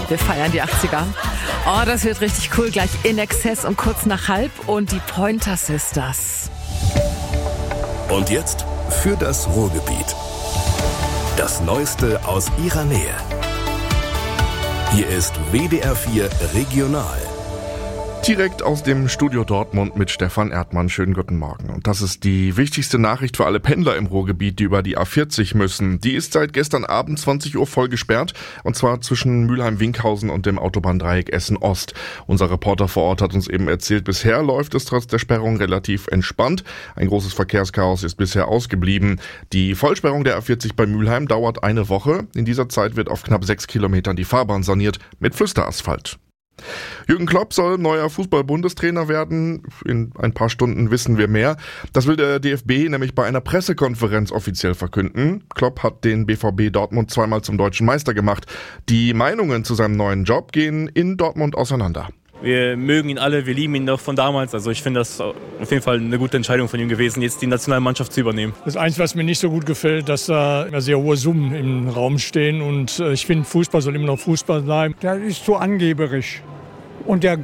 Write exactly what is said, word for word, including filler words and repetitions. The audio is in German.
Wir feiern die achtziger. Oh, das wird richtig cool. Gleich In Exzess um kurz nach halb und die Pointer Sisters. Und jetzt für das Ruhrgebiet. Das Neueste aus ihrer Nähe. Hier ist W D R vier Regional. Direkt aus dem Studio Dortmund mit Stefan Erdmann. Schönen guten Morgen. Und das ist die wichtigste Nachricht für alle Pendler im Ruhrgebiet, die über die A vierzig müssen. Die ist seit gestern Abend zwanzig Uhr voll gesperrt. Und zwar zwischen Mülheim-Winkhausen und dem Autobahndreieck Essen-Ost. Unser Reporter vor Ort hat uns eben erzählt, bisher läuft es trotz der Sperrung relativ entspannt. Ein großes Verkehrschaos ist bisher ausgeblieben. Die Vollsperrung der A vierzig bei Mülheim dauert eine Woche. In dieser Zeit wird auf knapp sechs Kilometern die Fahrbahn saniert mit Flüsterasphalt. Jürgen Klopp soll neuer Fußball-Bundestrainer werden. In ein paar Stunden wissen wir mehr. Das will der D F B nämlich bei einer Pressekonferenz offiziell verkünden. Klopp hat den B V B Dortmund zweimal zum deutschen Meister gemacht. Die Meinungen zu seinem neuen Job gehen in Dortmund auseinander. Wir mögen ihn alle, wir lieben ihn noch von damals. Also ich finde das auf jeden Fall eine gute Entscheidung von ihm gewesen, jetzt die Nationalmannschaft zu übernehmen. Das Einzige, was mir nicht so gut gefällt, dass da immer sehr hohe Summen im Raum stehen. Und ich finde, Fußball soll immer noch Fußball bleiben. Der ist zu angeberisch. Und der